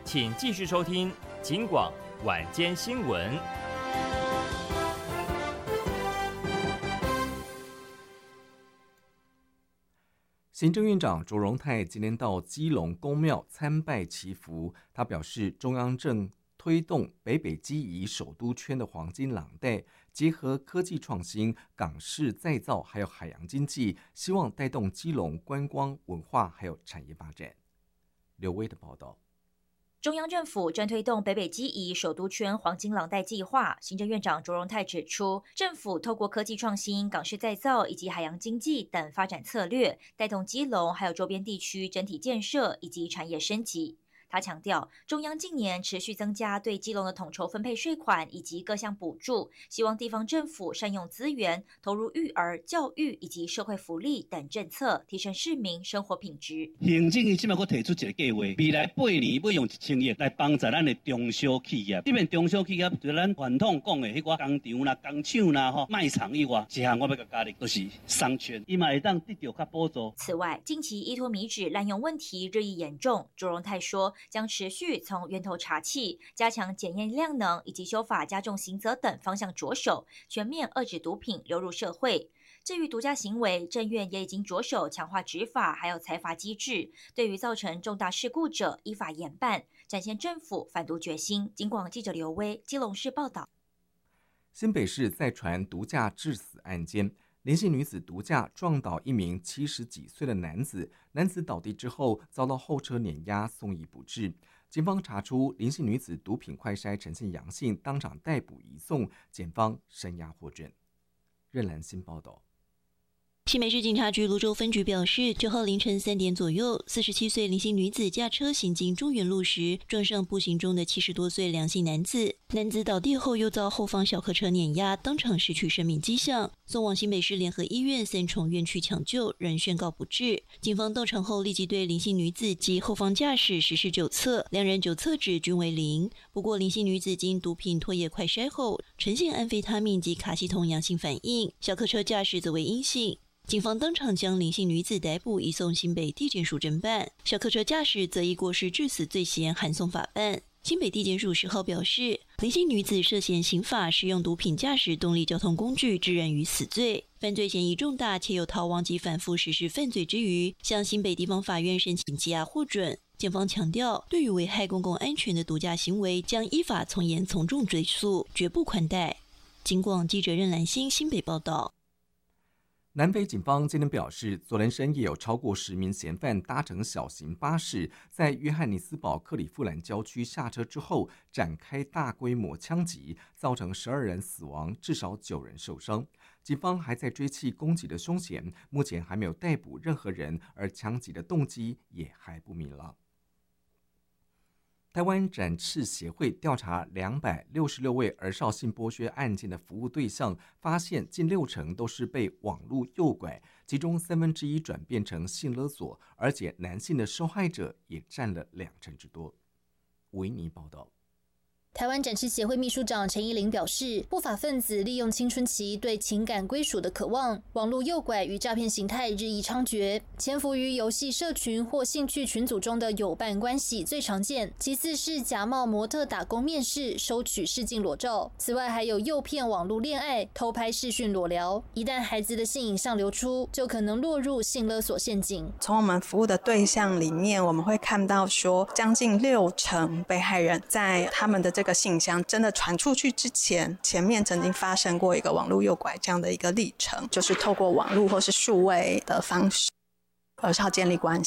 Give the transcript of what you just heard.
请继续收听警广晚间新闻。 行政院长卓荣泰今天到基隆公庙参拜祈福，他表示，中央正推动北北基宜首都圈的黄金廊带，结合科技创新、港市再造还有海洋经济，希望带动基隆观光、文化还有产业发展。刘威的报道。 中央政府正推动北北基宜首都圈黄金廊带计划。行政院长卓荣泰指出，政府透过科技创新、港市再造以及海洋经济等发展策略，带动基隆还有周边地区整体建设以及产业升级。他强调，中央近年持续增加对基隆的统筹分配税款以及各项补助，希望地方政府善用资源，投入育儿、教育以及社会福利等政策，提升市民生活品质。 行政院现在佫提出一个计划，未来8年要用1000亿来帮助咱的中小企业。这边中小企业除咱传统讲的迄个工厂啦、工厂啦、卖场以外，一项我要甲加入，就是商圈，伊嘛会当得到较补助。 此外，近期依托米脂滥用问题日益严重，卓荣泰说，将持续从源头查罄、加强检验量能以及修法加重刑责等方向着手，全面遏制毒品流入社会。至于毒驾行为，政院也已经着手强化执法还有裁罚机制，对于造成重大事故者依法严办，展现政府反毒决心。警广记者刘威基隆市报道。 新北市再传毒驾致死案件，林姓女子毒驾撞倒一名70几岁的男子，男子倒地之后遭到后车碾压，送医不治。警方查出林姓女子毒品快筛呈现阳性，当场逮捕移送，检方声押获准。任兰新报道。 新北市警察局芦洲分局表示，9号凌晨3点左右，47岁林姓女子驾车行经中原路时，撞上步行中的70多岁梁姓男子。男子倒地后又遭后方小客车碾压，当场失去生命迹象，送往新北市联合医院3重院区抢救，仍宣告不治。警方到场后立即对林姓女子及后方驾驶实施酒测，两人酒测值均为0。不过林姓女子经毒品唾液快筛后，呈现安非他命及卡西酮阳性反应，小客车驾驶则为阴性。警方当场将林姓女子逮捕，移送新北地检署侦办。小客车驾驶则以过失致死罪嫌函送法办。新北地检署10号表示，林姓女子涉嫌刑法使用毒品驾驶动力交通工具致人于死罪，犯罪嫌疑重大，且有逃亡及反复实施犯罪之余，向新北地方法院申请羁押获准。检方强调，对于危害公共安全的毒驾行为，将依法从严从重追诉，绝不宽待。警广记者任兰心新北报道。 南非警方今天表示，昨天深夜有超过10名嫌犯搭乘小型巴士，在约翰尼斯堡克里夫兰郊区下车之后，展开大规模枪击，造成12人死亡，至少9人受伤。警方还在追缉攻击的凶嫌，目前还没有逮捕任何人，而枪击的动机也还不明朗。台湾展翅协会调查266位儿少性剥削案件的服务对象，发现近60%都是被网络诱拐，其中1/3转变成性勒索，而且男性的受害者也占了20%之多。维尼报道。 台湾展翅协会秘书长陈依玲表示，不法分子利用青春期对情感归属的渴望，网络诱拐与诈骗形态日益猖獗。潜伏于游戏社群或兴趣群组中的友伴关系最常见，其次是假冒模特打工面试，收取试镜裸照。此外，还有诱骗网络恋爱、偷拍视讯裸聊。一旦孩子的性影像流出，就可能落入性勒索陷阱。 从我们服务的对象里面，我们会看到说，将近60%被害人在他们的这个信箱真的传出去之前，前面曾经发生过一个网络诱拐这样的一个历程，就是透过网络或是数位的方式，儿少建立关系。